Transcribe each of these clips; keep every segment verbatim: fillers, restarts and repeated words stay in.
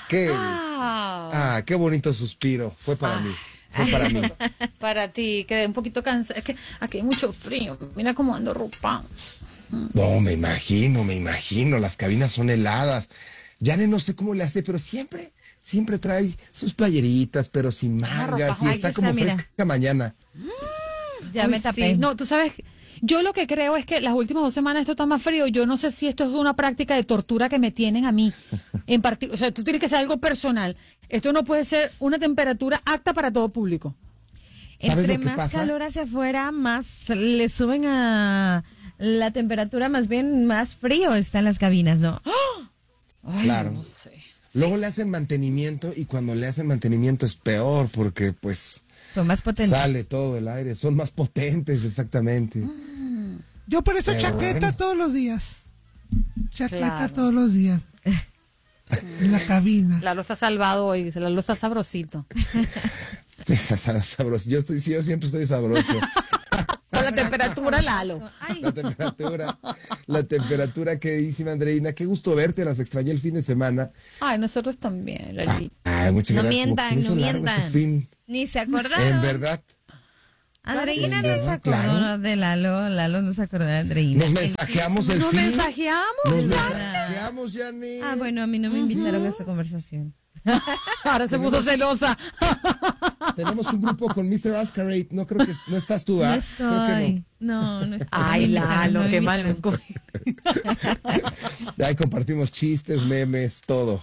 ¿Qué? Ah, Ah, qué bonito suspiro. Fue para mí. Fue para mí. para ti, quedé un poquito cansada. Es que aquí hay mucho frío. Mira cómo ando ropa. No, me imagino, me imagino. Las cabinas son heladas. Yane no sé cómo le hace, pero siempre, siempre trae sus playeritas, pero sin Ah, mangas. ropa. Y Ahí está está, como mira. fresca mañana. Ya Uy, me tapé. sí. No, tú sabes, yo lo que creo es que las últimas dos semanas esto está más frío. Yo no sé si esto es una práctica de tortura que me tienen a mí. En parti- o sea, tú tienes que ser algo personal. Esto no puede ser una temperatura apta para todo público. ¿Sabes Entre lo que más pasa? calor hacia afuera, más le suben a la temperatura, más bien más frío está en las cabinas, ¿no? Ay, Claro. no sé. Luego le hacen mantenimiento y cuando le hacen mantenimiento es peor porque pues Son más potentes. sale todo el aire. Son más potentes, exactamente. Yo por eso Pero chaqueta bueno. todos los días. Chaqueta Claro. todos los días. En la cabina. Lalo está salvado hoy, dice, Lalo está sabrosito. Sí, sa- sa- sabroso. Yo estoy, sí, yo siempre estoy sabroso. Con la temperatura, Lalo. Ay, La temperatura, la temperatura, queridísima Andreina. Qué gusto verte, las extrañé el fin de semana. Ay, nosotros también, Lalito. Ay, muchas no gracias. como que se mientan, me hizo no largo mientan. este fin. Ni se acordaron. En verdad, Andreina En no se verdad, acordó claro. de Lalo. Lalo no se acordó de Andreina. nos mensajeamos el Nos fin. mensajeamos. Nos Es verdad. mensajeamos, Yanni. Ah, bueno, a mí no me invitaron a esa conversación. Ahora se puso celosa. Tenemos un grupo con mister Oscarate. No creo que no estás tú, No ¿ah? estoy. Creo que No, no estoy. Ay, No me invitaron, no Lalo, me qué mal. invitaron. no. Ahí compartimos chistes, memes, todo.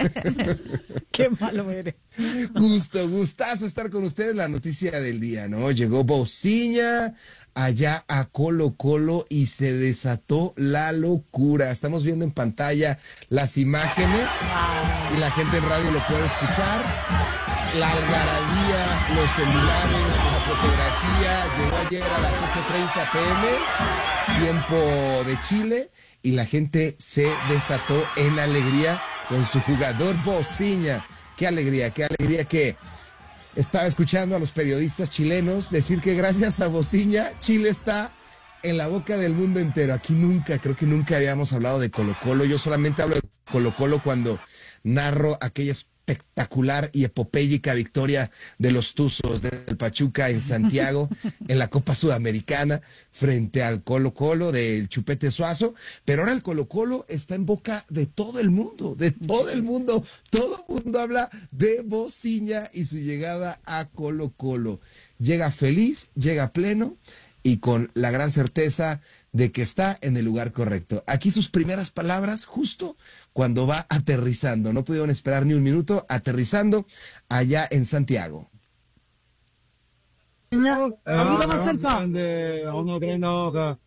Qué malo eres. Gusto, gustazo estar con ustedes. La noticia del día, ¿no? Llegó Bociña allá a Colo Colo y se desató la locura. Estamos viendo en pantalla las imágenes y la gente en radio lo puede escuchar. La algarabía, los celulares, la fotografía. Llegó ayer a las ocho treinta pm, tiempo de Chile, y la gente se desató en alegría con su jugador Bociña. Qué alegría, qué alegría que estaba escuchando a los periodistas chilenos decir que gracias a Bociña, Chile está en la boca del mundo entero. Aquí nunca, creo que nunca habíamos hablado de Colo Colo. Yo solamente hablo de Colo Colo cuando narro aquella espectacular y epopéyica victoria de los Tuzos del Pachuca en Santiago en la Copa Sudamericana frente al Colo Colo del Chupete Suazo, pero ahora el Colo Colo está en boca de todo el mundo, de todo el mundo, todo el mundo habla de Bociña y su llegada a Colo Colo. Llega feliz, llega pleno y con la gran certeza de que está en el lugar correcto. Aquí sus primeras palabras justo cuando va aterrizando. No pudieron esperar ni un minuto, aterrizando allá en Santiago. grande, a uno treinta acá.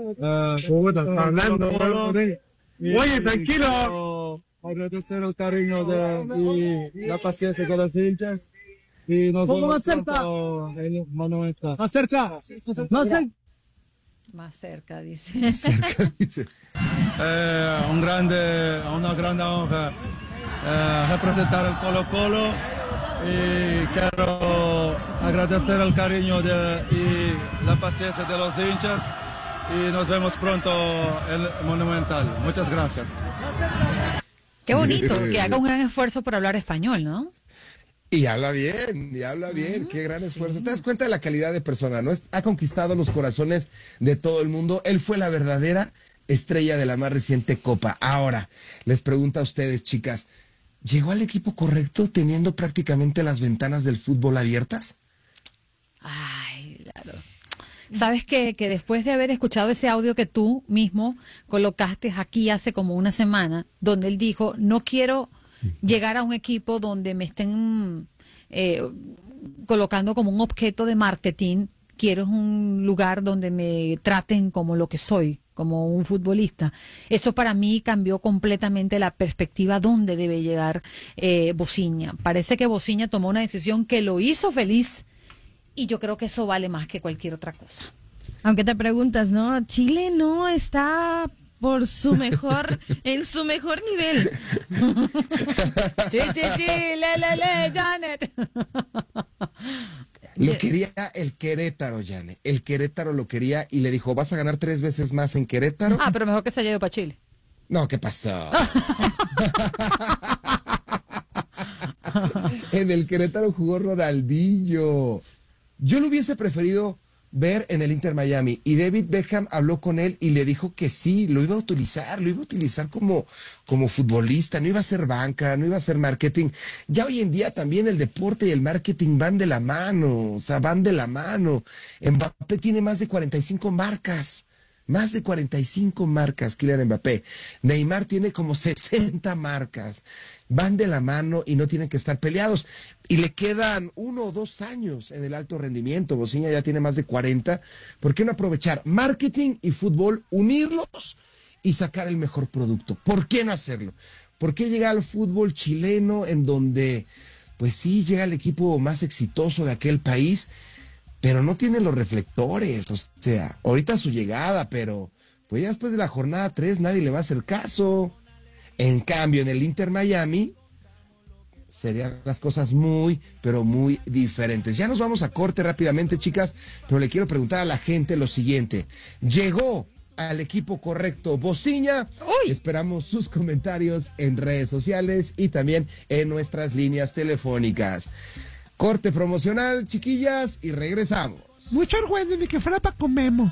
Hablando, oye, tranquilo. Agradecer el cariño de, y la paciencia de los hinchas. Y nos vemos pronto en el Monumental. Más cerca, más cerca. Más cerca, dice. Cerca, dice. Eh, un grande, una grande honra eh, representar el Colo Colo y quiero agradecer el cariño de, y la paciencia de los hinchas y nos vemos pronto en el Monumental. Muchas gracias. Qué bonito que haga un gran esfuerzo por hablar español, ¿no? Y habla bien, y habla bien, qué gran esfuerzo. ¿Te das cuenta de la calidad de persona, no? Es- Ha conquistado los corazones de todo el mundo. Él fue la verdadera estrella de la más reciente Copa. Ahora, les pregunto a ustedes, chicas, ¿llegó al equipo correcto teniendo prácticamente las ventanas del fútbol abiertas? Ay, claro. ¿Sabes qué? Que después de haber escuchado ese audio que tú mismo colocaste aquí hace como una semana, donde él dijo, no quiero llegar a un equipo donde me estén eh, colocando como un objeto de marketing, quiero un lugar donde me traten como lo que soy, como un futbolista. Eso para mí cambió completamente la perspectiva donde debe llegar eh, Bociña. Parece que Bociña tomó una decisión que lo hizo feliz y yo creo que eso vale más que cualquier otra cosa. Aunque te preguntas, ¿no? Chile no está por su mejor, en su mejor nivel. Sí, sí, sí, le, le, le, Janet. Lo quería el Querétaro, Yane. El Querétaro lo quería y le dijo, ¿vas a ganar tres veces más en Querétaro? Ah, pero mejor que se haya ido para Chile. No, ¿qué pasó? En el Querétaro jugó Ronaldinho. Yo lo hubiese preferido ver en el Inter Miami, y David Beckham habló con él y le dijo que sí, lo iba a utilizar, lo iba a utilizar como, como futbolista, no iba a ser banca, no iba a ser marketing. Ya hoy en día también el deporte y el marketing van de la mano, o sea, van de la mano. Mbappé tiene más de cuarenta y cinco marcas. Más de cuarenta y cinco marcas, Kylian Mbappé. Neymar tiene como sesenta marcas. Van de la mano y no tienen que estar peleados. Y le quedan uno o dos años en el alto rendimiento. Bociña ya tiene más de cuarenta. ¿Por qué no aprovechar marketing y fútbol, unirlos y sacar el mejor producto? ¿Por qué no hacerlo? ¿Por qué llegar al fútbol chileno en donde, pues sí, llega el equipo más exitoso de aquel país, pero no tiene los reflectores? O sea, ahorita su llegada, pero pues ya después de la jornada tres nadie le va a hacer caso. En cambio, en el Inter Miami serían las cosas muy, pero muy diferentes. Ya nos vamos a corte rápidamente, chicas, pero le quiero preguntar a la gente lo siguiente. ¿Llegó al equipo correcto Bociña? Uy. Esperamos sus comentarios en redes sociales y también en nuestras líneas telefónicas. Corte promocional, chiquillas, y regresamos. Mucho orgullo, ni que fuera para comemos.